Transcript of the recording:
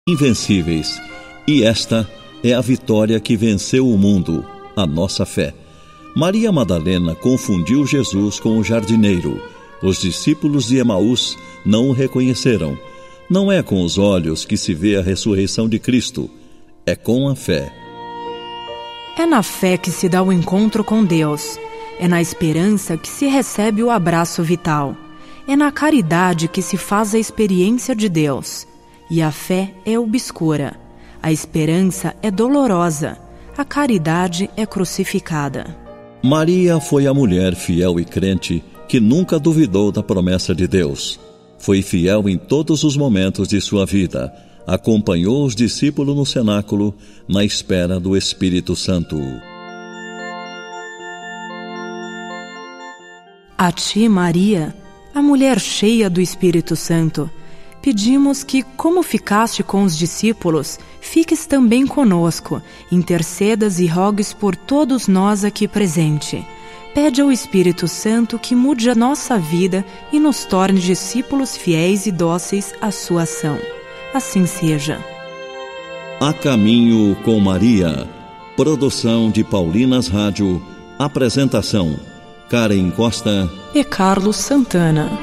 invencíveis. E esta é a vitória que venceu o mundo, a nossa fé. Maria Madalena confundiu Jesus com o jardineiro. Os discípulos de Emaús não o reconheceram. Não é com os olhos que se vê a ressurreição de Cristo, é com a fé. É na fé que se dá o encontro com Deus. É na esperança que se recebe o abraço vital. É na caridade que se faz a experiência de Deus. E a fé é obscura. A esperança é dolorosa. A caridade é crucificada. Maria foi a mulher fiel e crente que nunca duvidou da promessa de Deus. Foi fiel em todos os momentos de sua vida. Acompanhou os discípulos no cenáculo, na espera do Espírito Santo. A ti, Maria, a mulher cheia do Espírito Santo, pedimos que, como ficaste com os discípulos, fiques também conosco, intercedas e rogues por todos nós aqui presente. Pede ao Espírito Santo que mude a nossa vida e nos torne discípulos fiéis e dóceis à sua ação. Assim seja. A Caminho com Maria. Produção de Paulinas Rádio. Apresentação: Karen Costa e Carlos Santana.